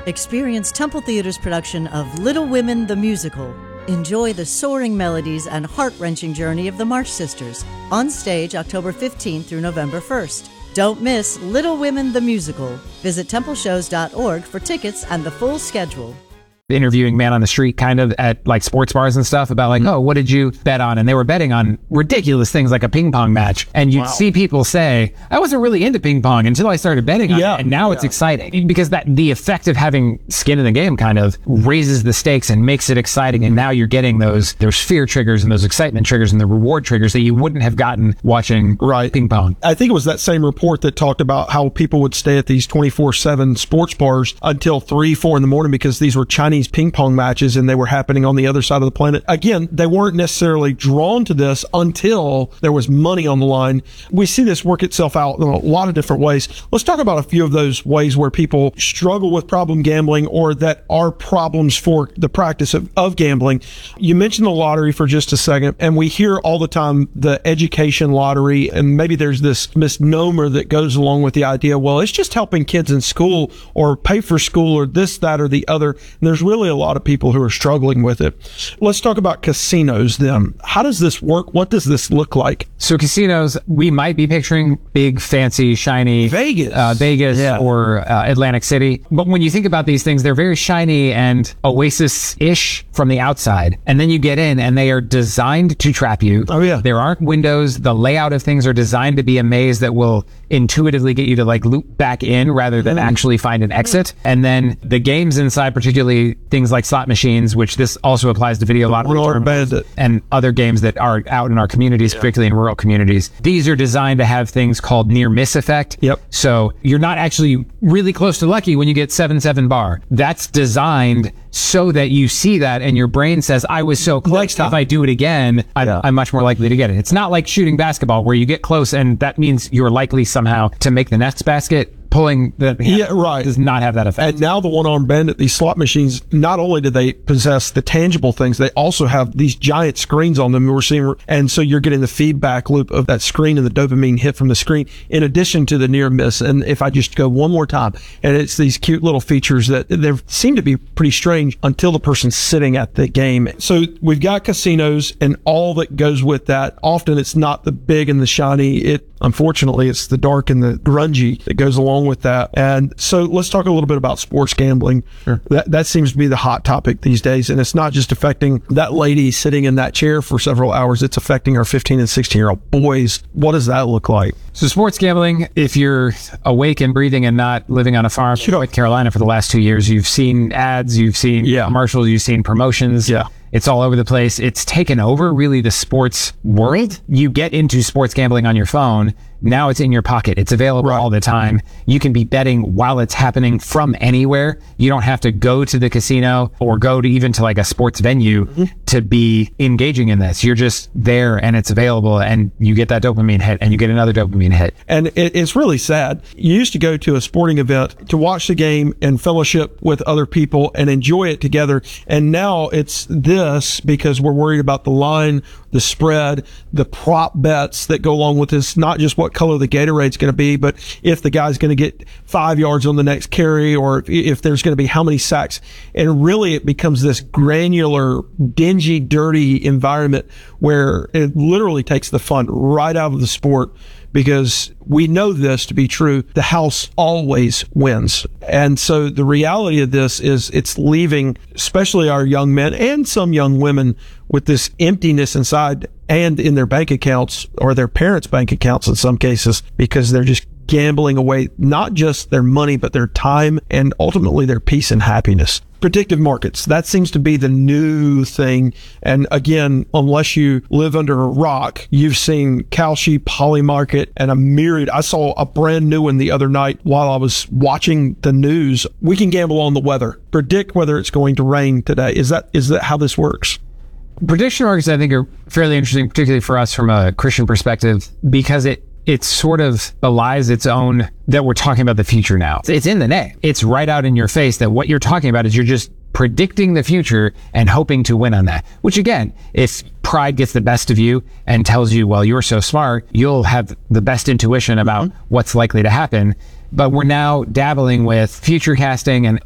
Experience Temple Theater's production of Little Women the Musical. Enjoy the soaring melodies and heart-wrenching journey of the March Sisters. On stage October 15th through November 1st. Don't miss Little Women the Musical. Visit templeshows.org for tickets and the full schedule. Interviewing man on the street kind of at like sports bars and stuff about like, oh, what did you bet on? And they were betting on ridiculous things like a ping pong match. And you'd see people say, I wasn't really into ping pong until I started betting on it. And now it's exciting because that the effect of having skin in the game kind of raises the stakes and makes it exciting. And now you're getting those fear triggers and those excitement triggers and the reward triggers that you wouldn't have gotten watching ping pong. I think it was that same report that talked about how people would stay at these 24/7 sports bars until 3, 4 in the morning because these were Chinese ping pong matches and they were happening on the other side of the planet. Again, they weren't necessarily drawn to this until there was money on the line. We see this work itself out in a lot of different ways. Let's talk about a few of those ways where people struggle with problem gambling or that are problems for the practice of gambling. You mentioned the lottery for just a second, and we hear all the time the education lottery, and maybe there's this misnomer that goes along with the idea, well, it's just helping kids in school or pay for school or this, that, or the other. And there's really a lot of people who are struggling with it. Let's talk about casinos then. How does this work? What does this look like? So casinos, we might be picturing big, fancy, shiny Vegas or Atlantic City. But when you think about these things, they're very shiny and Oasis-ish from the outside. And then you get in and they are designed to trap you. Oh, yeah. There aren't windows. The layout of things are designed to be a maze that will intuitively get you to like loop back in rather than actually find an exit. And then the games inside, particularly things like slot machines, which this also applies to video lottery and other games that are out in our communities, particularly in rural communities. These are designed to have things called near miss effect. Yep. So you're not actually really close to lucky when you get 7-7 bar. That's designed so that you see that and your brain says, I was so close. If I do it again, I'm much more likely to get it. It's not like shooting basketball where you get close and that means you're likely somehow to make the next basket. Pulling the does not have that effect. And now the one-armed bandit, these slot machines, not only do they possess the tangible things, they also have these giant screens on them. We're seeing, and so you're getting the feedback loop of that screen and the dopamine hit from the screen, in addition to the near miss. And if I just go one more time, and it's these cute little features that they seem to be pretty strange until the person's sitting at the game. So we've got casinos and all that goes with that. Often it's not the big and the shiny. Unfortunately, it's the dark and the grungy that goes along with that. And so let's talk a little bit about sports gambling. Sure. That seems to be the hot topic these days. And it's not just affecting that lady sitting in that chair for several hours. It's affecting our 15 and 16-year-old boys. What does that look like? So sports gambling, if you're awake and breathing and not living on a farm in North Carolina for the last 2 years, you've seen ads, you've seen commercials, you've seen promotions. Yeah. It's all over the place. It's taken over really the sports world. You get into sports gambling on your phone. Now it's in your pocket. It's available all the time. You can be betting while it's happening from anywhere. You don't have to go to the casino or go to even to like a sports venue to be engaging in this. You're just there and it's available and you get that dopamine hit and you get another dopamine hit. And it's really sad. You used to go to a sporting event to watch the game and fellowship with other people and enjoy it together. And now it's this because we're worried about the line, the spread, the prop bets that go along with this, not just what color the Gatorade's going to be, but if the guy's going to get 5 yards on the next carry or if there's going to be how many sacks. And really it becomes this granular, dingy, dirty environment where it literally takes the fun right out of the sport. Because we know this to be true, the house always wins. And so the reality of this is it's leaving, especially our young men and some young women, with this emptiness inside and in their bank accounts or their parents' bank accounts in some cases, because they're just gambling away not just their money, but their time and ultimately their peace and happiness. Predictive markets, that seems to be the new thing. And again, unless you live under a rock, you've seen Kalshi, Polymarket, and a myriad. I saw a brand new one the other night while I was watching the news. We can gamble on the weather, predict whether it's going to rain today. Is that how this works? Prediction markets, I think, are fairly interesting, particularly for us from a Christian perspective, because it sort of belies its own that we're talking about the future now. It's in the name. It's right out in your face that what you're talking about is you're just predicting the future and hoping to win on that. Which again, if pride gets the best of you and tells you, well, you're so smart, you'll have the best intuition about what's likely to happen. But we're now dabbling with future casting and